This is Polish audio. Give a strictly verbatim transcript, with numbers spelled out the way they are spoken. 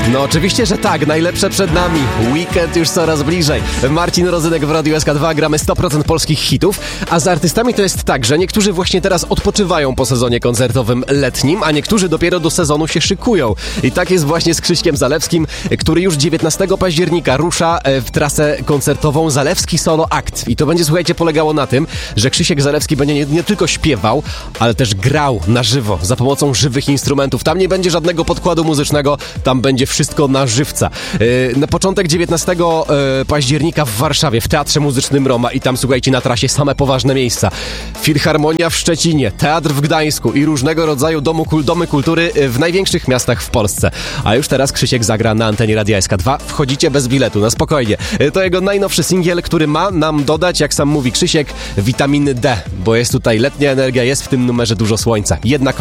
No oczywiście, że tak, najlepsze przed nami. Weekend już coraz bliżej. Marcin Rozynek w Radiu S K dwa, gramy sto procent polskich hitów, a z artystami to jest tak, że niektórzy właśnie teraz odpoczywają po sezonie koncertowym letnim, a niektórzy dopiero do sezonu się szykują. I tak jest właśnie z Krzyśkiem Zalewskim, który już dziewiętnastego października rusza w trasę koncertową Zalewski Solo Act. I to będzie, słuchajcie, polegało na tym, że Krzysiek Zalewski będzie nie, nie tylko śpiewał, ale też grał na żywo, za pomocą żywych instrumentów. Tam nie będzie żadnego podkładu muzycznego, tam będzie wszystko na żywca. Yy, na początek dziewiętnastego października w Warszawie, w Teatrze Muzycznym Roma i tam, słuchajcie, na trasie same poważne miejsca. Filharmonia w Szczecinie, Teatr w Gdańsku i różnego rodzaju domu, domy kultury w największych miastach w Polsce. A już teraz Krzysiek zagra na antenie Radia S K dwa. Wchodzicie bez biletu, na spokojnie. To jego najnowszy singiel, który ma nam dodać, jak sam mówi Krzysiek, witaminy D, bo jest tutaj letnia energia, jest w tym numerze dużo słońca. Jedna